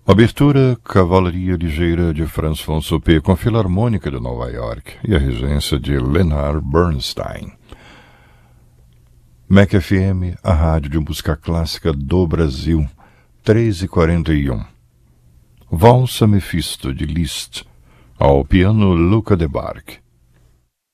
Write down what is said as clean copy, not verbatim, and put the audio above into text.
Abertura Cavalaria Ligeira de Franz von Suppé com Filarmônica de Nova York e a regência de Leonard Bernstein. MEC FM, a rádio de música clássica do Brasil, 3h41. Valsa Mephisto de Liszt, ao piano Luca Debargue.